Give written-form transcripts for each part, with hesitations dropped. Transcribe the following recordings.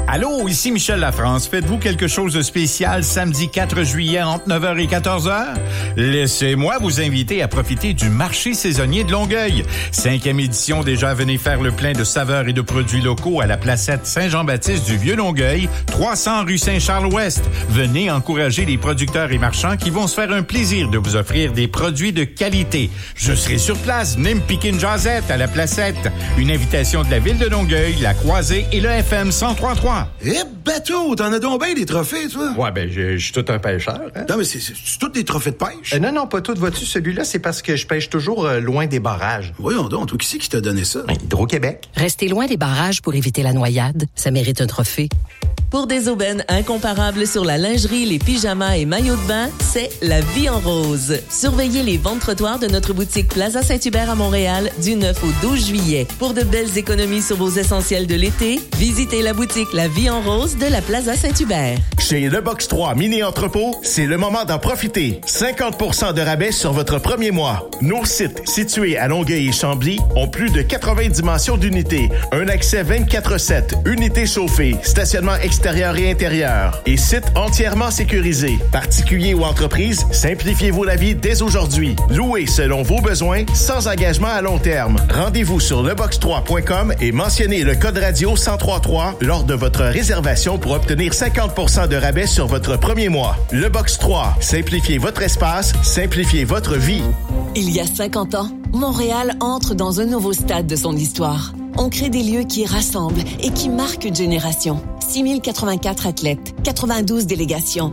Allô, ici Michel Lafrance. Faites-vous quelque chose de spécial samedi 4 juillet entre 9h et 14h? Laissez-moi vous inviter à profiter du marché saisonnier de Longueuil. 5e édition déjà, venez faire le plein de saveurs et de produits locaux à la placette Saint-Jean-Baptiste du Vieux-Longueuil, 300 rue Saint-Charles-Ouest. Venez encourager les producteurs et marchands qui vont se faire un plaisir de vous offrir des produits de qualité. Je serai sur place, venez me piquer une jasette à la placette. Une invitation de la ville de Longueuil, la Croisée et le FM 103.3. Eh, bateau, t'en as donc bien des trophées, toi? Ouais, ben, je suis tout un pêcheur. Hein? Non, mais c'est tous des trophées de pêche? Non, pas tout. Vois-tu, celui-là, c'est parce que je pêche toujours loin des barrages. Voyons donc, toi, qui c'est qui t'a donné ça? Hydro-Québec. Restez loin des barrages pour éviter la noyade. Ça mérite un trophée. Pour des aubaines incomparables sur la lingerie, les pyjamas et maillots de bain, c'est La Vie en Rose. Surveillez les ventes trottoirs de notre boutique Plaza Saint-Hubert à Montréal du 9 au 12 juillet. Pour de belles économies sur vos essentiels de l'été, visitez la boutique La Vie en Rose de la Plaza Saint-Hubert. Chez Le Box 3 Mini Entrepôt, c'est le moment d'en profiter. 50% de rabais sur votre premier mois. Nos sites, situés à Longueuil et Chambly, ont plus de 80 dimensions d'unités. Un accès 24/7, unités chauffées, stationnement extérieur et intérieur et site entièrement sécurisé. Particuliers ou entreprises, simplifiez-vous la vie dès aujourd'hui. Louez selon vos besoins, sans engagement à long terme. Rendez-vous sur lebox3.com et mentionnez le code radio 1033 lors de votre réservation pour obtenir 50% de rabais sur votre premier mois. Le Box 3, simplifiez votre espace, simplifiez votre vie. Il y a 50 ans, Montréal entre dans un nouveau stade de son histoire. On crée des lieux qui rassemblent et qui marquent une génération. 6084 athlètes, 92 délégations,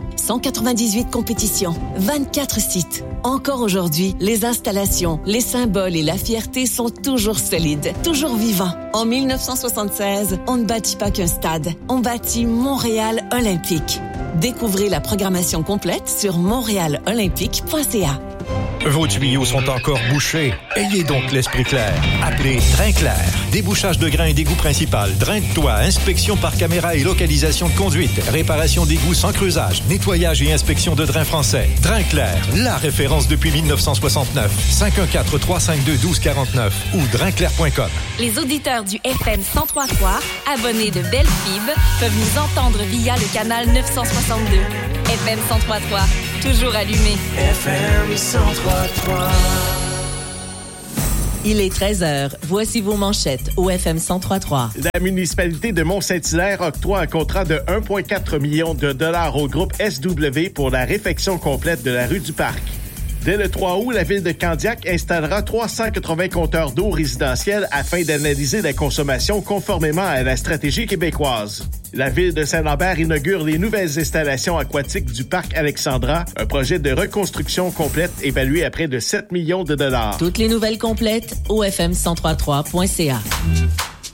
198 compétitions, 24 sites. Encore aujourd'hui, les installations, les symboles et la fierté sont toujours solides, toujours vivants. En 1976, on ne bâtit pas qu'un stade, on bâtit Montréal Olympique. Découvrez la programmation complète sur montréalolympique.ca. Vos tuyaux sont encore bouchés. Ayez donc l'esprit clair. Appelez Drain Clair. Débouchage de grains et d'égout principal. Drain de toit. Inspection par caméra et localisation de conduite. Réparation d'égouts sans creusage. Nettoyage et inspection de drains français. Drain Clair. La référence depuis 1969. 514-352-1249 ou drainclair.com. Les auditeurs du FM 103.3, abonnés de Belle Fibre, peuvent nous entendre via le canal 962. FM 103.3. Toujours allumé. FM 103.3. Il est 13h. Voici vos manchettes au FM 103.3. La municipalité de Mont-Saint-Hilaire octroie un contrat de 1,4 million de dollars au groupe SW pour la réfection complète de la rue du Parc. Dès le 3 août, la ville de Candiac installera 380 compteurs d'eau résidentiels afin d'analyser la consommation conformément à la stratégie québécoise. La ville de Saint-Lambert inaugure les nouvelles installations aquatiques du parc Alexandra, un projet de reconstruction complète évalué à près de 7 millions de dollars. Toutes les nouvelles complètes au fm1033.ca.